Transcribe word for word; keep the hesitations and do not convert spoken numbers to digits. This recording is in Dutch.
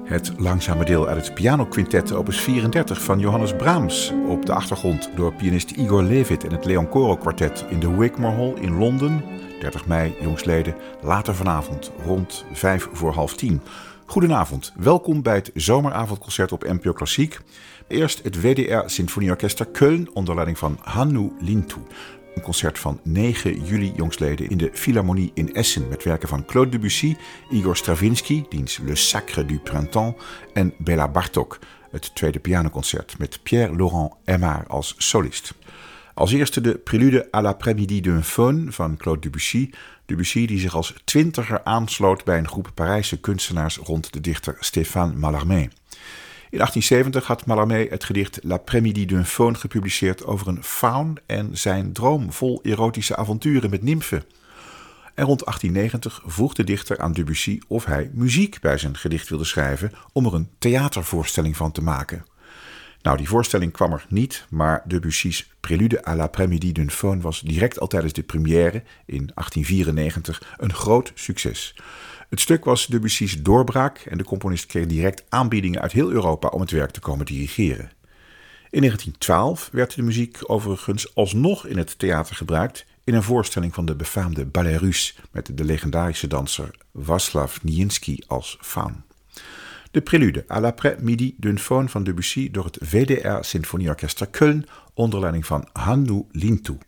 Het langzame deel uit het pianoquintet opus vierendertig van Johannes Brahms. Op de achtergrond door pianist Igor Levit en het Leon Coro kwartet in de Wigmore Hall in Londen. dertig mei, jongsleden, later vanavond rond vijf voor half tien. Goedenavond, welkom bij het zomeravondconcert op N P O Klassiek. Eerst het W D R Symfonieorkester Köln onder leiding van Hannu Lintu. Een concert van negen juli jongsleden in de Philharmonie in Essen met werken van Claude Debussy, Igor Stravinsky, diens Le Sacre du Printemps en Béla Bartók, het tweede pianoconcert met Pierre-Laurent Aimard als solist. Als eerste de Prélude à l'après-midi d'un faune van Claude Debussy. Debussy die zich als twintiger aansloot bij een groep Parijse kunstenaars rond de dichter Stéphane Mallarmé. In achttien zeventig had Mallarmé het gedicht L'après-midi d'un faune gepubliceerd over een faun en zijn droom vol erotische avonturen met nymfen. En rond achttien negentig vroeg de dichter aan Debussy of hij muziek bij zijn gedicht wilde schrijven om er een theatervoorstelling van te maken. Nou, die voorstelling kwam er niet, maar Debussy's Prélude à l'après-midi d'un faune was direct al tijdens de première in achttien vierennegentig een groot succes. Het stuk was Debussy's doorbraak en de componist kreeg direct aanbiedingen uit heel Europa om het werk te komen dirigeren. In negentien twaalf werd de muziek overigens alsnog in het theater gebruikt in een voorstelling van de befaamde Ballet Russe met de legendarische danser Vaslav Nijinsky als faun. De Prélude à l'après-midi d'un faune van Debussy door het W D R Symfonieorkester Köln onder leiding van Hannu Lintu.